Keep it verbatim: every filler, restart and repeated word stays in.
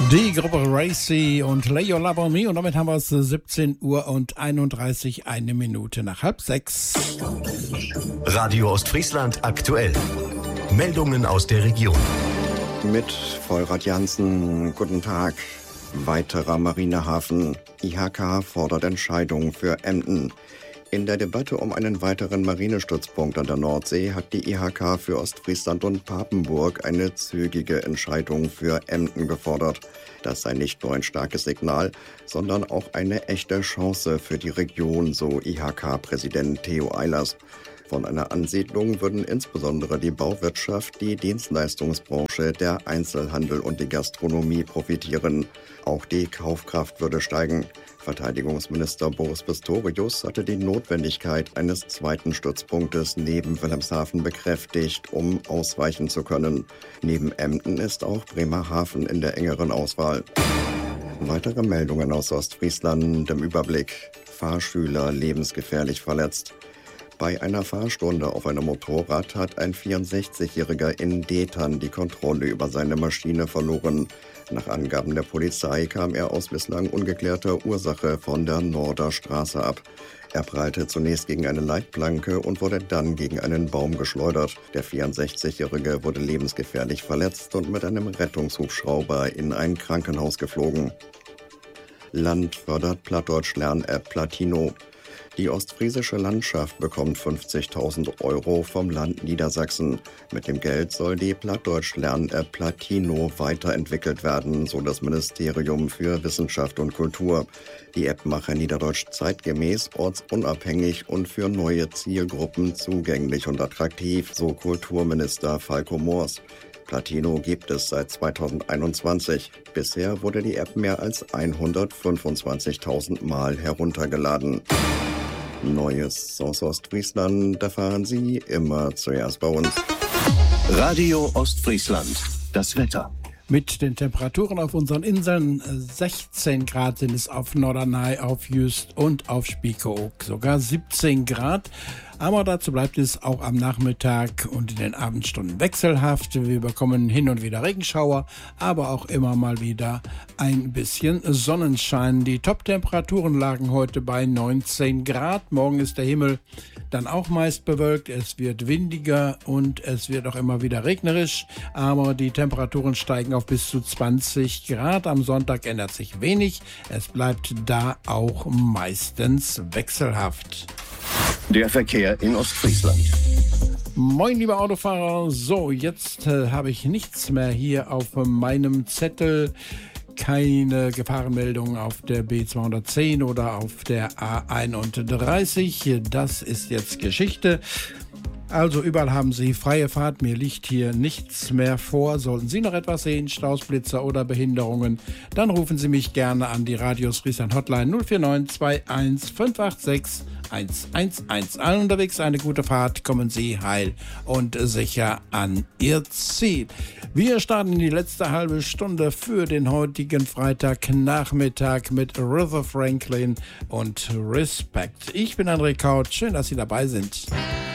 Die Gruppe Racy und Lay Your Love on Me, und damit haben wir es siebzehn Uhr und einunddreißig, eine Minute nach halb sechs. Radio Ostfriesland aktuell. Meldungen aus der Region. Mit Vollrad Jansen, guten Tag. Weiterer Marinehafen. I H K fordert Entscheidung für Emden. In der Debatte um einen weiteren Marinestützpunkt an der Nordsee hat die I H K für Ostfriesland und Papenburg eine zügige Entscheidung für Emden gefordert. Das sei nicht nur ein starkes Signal, sondern auch eine echte Chance für die Region, so I H K-Präsident Theo Eilers. Von einer Ansiedlung würden insbesondere die Bauwirtschaft, die Dienstleistungsbranche, der Einzelhandel und die Gastronomie profitieren. Auch die Kaufkraft würde steigen. Verteidigungsminister Boris Pistorius hatte die Notwendigkeit eines zweiten Stützpunktes neben Wilhelmshaven bekräftigt, um ausweichen zu können. Neben Emden ist auch Bremerhaven in der engeren Auswahl. Weitere Meldungen aus Ostfriesland im Überblick. Fahrschüler lebensgefährlich verletzt. Bei einer Fahrstunde auf einem Motorrad hat ein vierundsechzigjähriger in Detern die Kontrolle über seine Maschine verloren. Nach Angaben der Polizei kam er aus bislang ungeklärter Ursache von der Norderstraße ab. Er prallte zunächst gegen eine Leitplanke und wurde dann gegen einen Baum geschleudert. Der vierundsechzigjährige wurde lebensgefährlich verletzt und mit einem Rettungshubschrauber in ein Krankenhaus geflogen. Land fördert Plattdeutsch-Lern-App Platino. Die ostfriesische Landschaft bekommt fünfzigtausend Euro vom Land Niedersachsen. Mit dem Geld soll die Plattdeutsch-Lern-App Platino weiterentwickelt werden, so das Ministerium für Wissenschaft und Kultur. Die App mache Niederdeutsch zeitgemäß, ortsunabhängig und für neue Zielgruppen zugänglich und attraktiv, so Kulturminister Falco Moors. Platino gibt es seit zweitausendeinundzwanzig. Bisher wurde die App mehr als hundertfünfundzwanzigtausend Mal heruntergeladen. Neues aus Ostfriesland erfahren Sie immer zuerst bei uns. Radio Ostfriesland, das Wetter. Mit den Temperaturen auf unseren Inseln, sechzehn Grad sind es auf Norderney, auf Jüst und auf Spiekeroog, sogar siebzehn Grad. Aber dazu bleibt es auch am Nachmittag und in den Abendstunden wechselhaft. Wir bekommen hin und wieder Regenschauer, aber auch immer mal wieder ein bisschen Sonnenschein. Die Top-Temperaturen lagen heute bei neunzehn Grad. Morgen ist der Himmel dann auch meist bewölkt. Es wird windiger und es wird auch immer wieder regnerisch. Aber die Temperaturen steigen auf bis zu zwanzig Grad. Am Sonntag ändert sich wenig. Es bleibt da auch meistens wechselhaft. Der Verkehr in Ostfriesland. Moin, liebe Autofahrer. So, jetzt äh, habe ich nichts mehr hier auf meinem Zettel. Keine Gefahrenmeldung auf der B zweihundertzehn oder auf der A einunddreißig. Das ist jetzt Geschichte. Also überall haben Sie freie Fahrt, mir liegt hier nichts mehr vor. Sollten Sie noch etwas sehen, Staus, Blitzer oder Behinderungen, dann rufen Sie mich gerne an die Radio Ostfriesland Hotline null vier neun zwei eins fünf acht sechs eins eins eins. Allen unterwegs eine gute Fahrt, kommen Sie heil und sicher an Ihr Ziel. Wir starten in die letzte halbe Stunde für den heutigen Freitagnachmittag mit Aretha Franklin und Respect. Ich bin André Kaut, schön, dass Sie dabei sind.